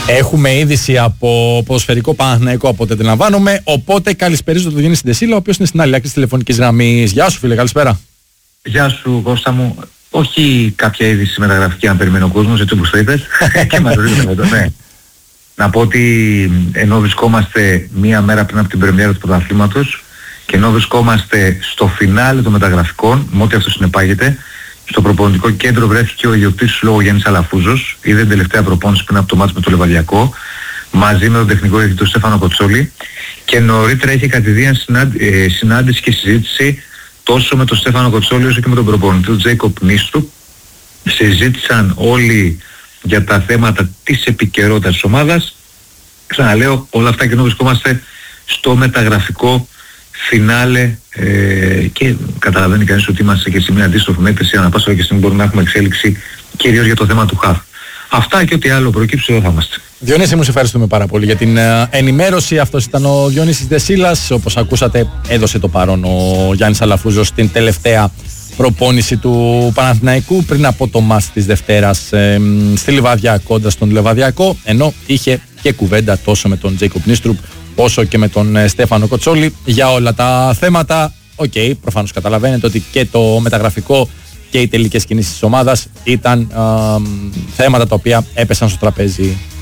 Έχουμε είδηση από ποδοσφαιρικό Παναθηναϊκό από ό,τι αντιλαμβάνομαι. Οπότε καλησπέριζω τον Διονύση Ντεσίλα, ο οποίος είναι στην άλλη άκρη της τηλεφωνικής γραμμής. Γεια σου, φίλε, καλησπέρα. Γεια σου, Κώστα μου. Όχι κάποια είδηση μεταγραφική, αν περιμένει ο κόσμος, έτσι όπως το είπες. Και μαζεύεται με το ναι. Να πω ότι ενώ βρισκόμαστε μία μέρα πριν από την πρεμιέρα του πρωταθλήματος και ενώ βρισκόμαστε στο φινάλε των μεταγραφικών, με ό,τι αυτό συνεπάγεται, στο προπονητικό κέντρο βρέθηκε ο ιδιοκτήτης του λόγου Γιάννης Αλαφούζος, είδε την τελευταία προπόνηση πριν από το μάτς με το Λεβαδιακό, μαζί με τον τεχνικό διευθυντή Στέφανο Κοτσόλη, και νωρίτερα είχε κατηδίαν συνάντηση και συζήτηση τόσο με τον Στέφανο Κοτσόλη όσο και με τον προπονητή του Τζέικοπ Νίστρου. Συζήτησαν όλοι για τα θέματα της επικαιρότητας της ομάδας. Ξαναλέω, όλα αυτά και ενώ βρισκόμαστε στο μεταγραφικό φινάλε και καταλαβαίνει κανείς ότι είμαστε και σε μια αντίστροφη μέτρηση, ανά πάσα και στιγμή μπορούμε να έχουμε εξέλιξη κυρίως για το θέμα του ΧΑΦ. Αυτά και ό,τι άλλο προκύψει εδώ θα είμαστε. Διονύση, μου σε ευχαριστούμε πάρα πολύ για την ενημέρωση. Αυτός ήταν ο Διονύσης Ντεσίλας. Όπως ακούσατε, έδωσε το παρόν ο Γιάννης Αλαφούζος στην τελευταία προπόνηση του Παναθηναϊκού πριν από το μάτς της Δευτέρας στη Λιβαδιά, κόντρα στον Λεβαδιακό, ενώ είχε και κουβέντα τόσο με τον Τζέικοπ Νίστρουπ όσο και με τον Στέφανο Κοτσόλη για όλα τα θέματα. Προφανώς καταλαβαίνετε ότι και το μεταγραφικό και οι τελικές κινήσεις της ομάδας ήταν θέματα τα οποία έπεσαν στο τραπέζι